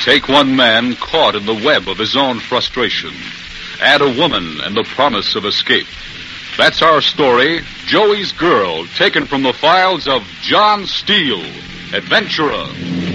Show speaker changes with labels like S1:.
S1: Take one man caught in the web of his own frustration. Add a woman and the promise of escape. That's our story, Joey's Girl, taken from the files of John Steele, adventurer.